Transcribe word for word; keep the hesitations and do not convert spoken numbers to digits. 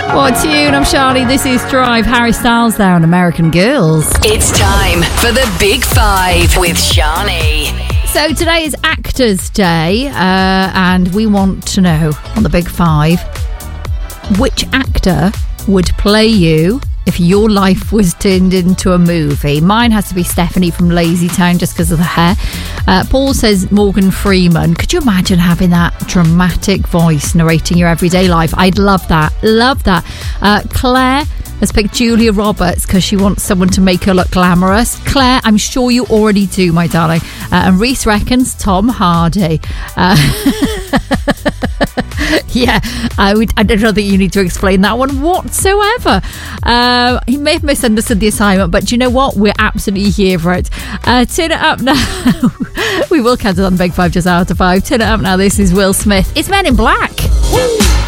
What tune? I'm Charlie. This is Drive. Harry Styles there on American Girls. It's time for the Big Five with Shani. So today is Actors Day, uh, and we want to know on the Big Five, which actor would play you if your life was turned into a movie? Mine has to be Stephanie from Lazy Town just because of the hair. Uh, Paul says Morgan Freeman. Could you imagine having that dramatic voice narrating your everyday life? I'd love that. Love that. Uh, Claire has picked Julia Roberts because she wants someone to make her look glamorous. Claire, I'm sure you already do, my darling. Uh, and Reese reckons Tom Hardy. Uh, yeah, I would. I don't know that you need to explain that one whatsoever. Uh, he may have misunderstood the assignment, but do you know what? We're absolutely here for it. Uh, turn it up now. We will count it on the Big Five just after five. Turn it up now. This is Will Smith. It's Men in Black. Woo!